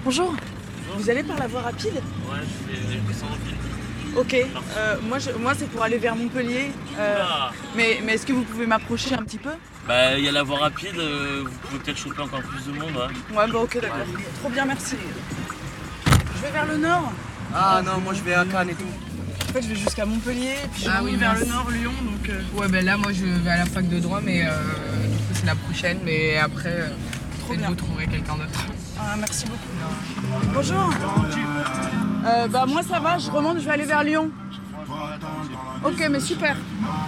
Bonjour. Vous allez par la voie rapide? Ouais, je descends en ville. Ok, moi c'est pour aller vers Montpellier. Mais est-ce que vous pouvez m'approcher un petit peu? Bah, il y a la voie rapide, vous pouvez peut-être choper encore plus de monde. Ouais, bah ok, d'accord. Trop bien, merci. Je vais vers le nord. Ah non, moi je vais à Cannes et tout. En fait, je vais jusqu'à Montpellier, puis je vais vers le nord, Lyon, donc... Ouais, ben là, moi je vais à la fac de droit, mais du coup c'est la prochaine, mais après, peut-être vous trouverez quelqu'un d'autre. Ah, merci beaucoup. Bonjour. Bah moi ça va, je remonte, je vais aller vers Lyon. Ok, mais super.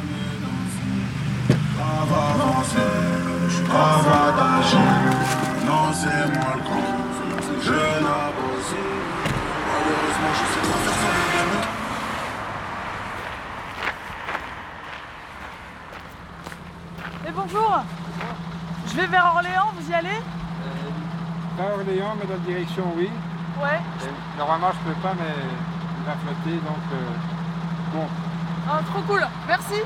Non, c'est moi le con. Je n'abose. Malheureusement, je sais pas faire ça. Et bonjour. Je vais vers Orléans, vous y allez? Pas Orléans, mais dans la direction, oui. Ouais. Et normalement, je peux pas, mais il va flotter, donc bon. Ah, trop cool, merci.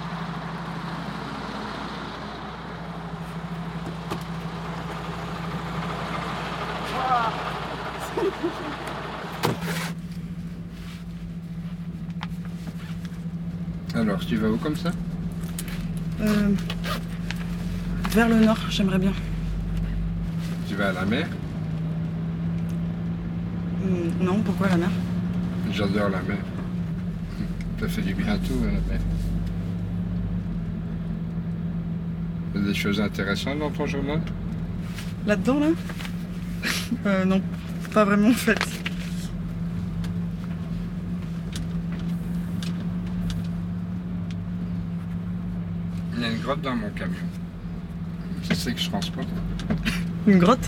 Alors, tu vas où comme ça? Vers le nord, j'aimerais bien. Tu vas à la mer? Non, pourquoi la mer? J'adore la mer. Ça fait du bien à tout, la mer. Il y a des choses intéressantes dans ton journal? Là-dedans, là? Non, pas vraiment en fait. Il y a une grotte dans mon camion. Tu sais que je transporte? Une grotte?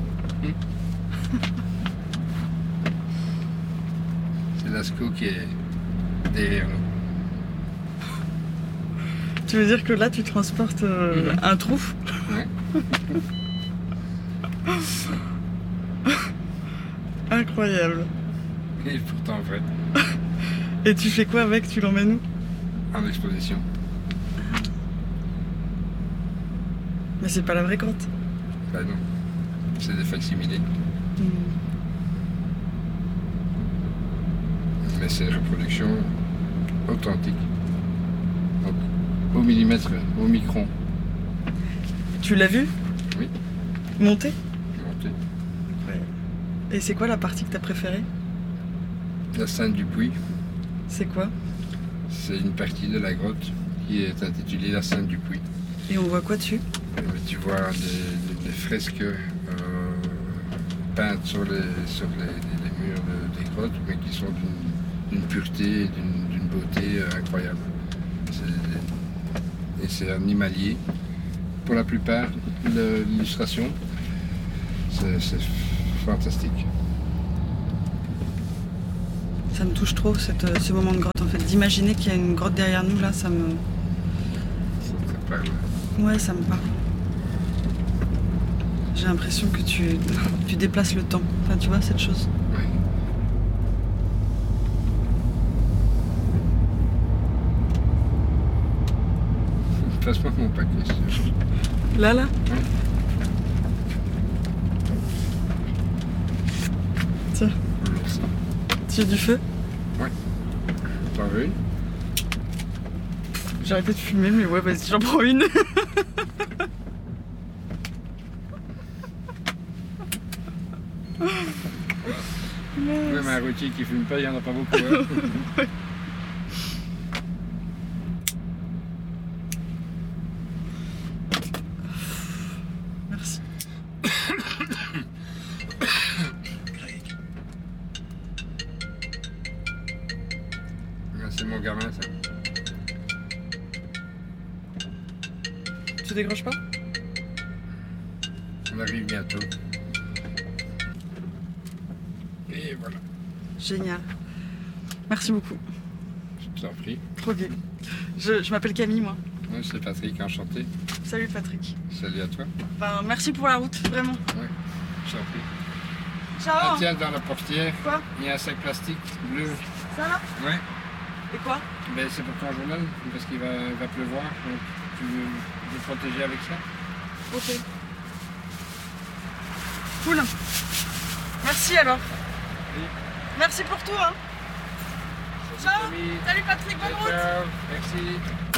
C'est Lascaux qui est derrière nous. Tu veux dire que là, tu transportes un trou? Ouais. Incroyable. Et pourtant vrai. Et tu fais quoi avec? Tu l'emmènes où? En exposition. Mais c'est pas la vraie grotte. Bah non. C'est des facsimilés. Mais c'est une reproduction authentique. Donc, au millimètre, au micron. Tu l'as vu? Oui. Monter? Monté. Ouais. Et c'est quoi la partie que t'as préférée? La Sainte du Puy. C'est quoi? C'est une partie de la grotte qui est intitulée la Sainte du Puy. Et on voit quoi dessus? Mais tu vois des fresques peintes sur les murs des grottes, mais qui sont d'une pureté et d'une beauté incroyable. Et c'est animalier. Pour la plupart, l'illustration, c'est fantastique. Ça me touche trop ce moment de grotte en fait. D'imaginer qu'il y a une grotte derrière nous là, ça me... Ça parle. Ouais, ça me parle. J'ai l'impression que tu déplaces le temps. Enfin, tu vois cette chose? Oui. Passe-moi mon paquet. Là? Oui. Tiens. Merci. Tu veux du feu? Ouais. T'en veux une? J'ai arrêté de fumer, mais ouais, vas-y, j'en prends une. Même un routier qui fume pas, il n'y en a pas beaucoup. Hein. Merci. C'est mon gamin, ça. Tu décroches pas? On arrive bientôt. Et voilà. Génial. Merci beaucoup. Je t'en prie. Trop gay. Je m'appelle Camille, moi. Oui, c'est Patrick, enchanté. Salut Patrick. Salut à toi. Enfin, merci pour la route, vraiment. Oui, je t'en prie. Ciao. Ah, tiens, dans la portière, Quoi? il y a un sac plastique bleu. Ça là? Ouais. Et quoi? Ben, c'est pour ton journal, parce qu'il va pleuvoir. Donc tu veux te protéger avec ça? Ok. Cool. Merci. merci alors. Merci pour tout. Hein. Ciao. Salut Patrick, bonne route. Ciao, merci.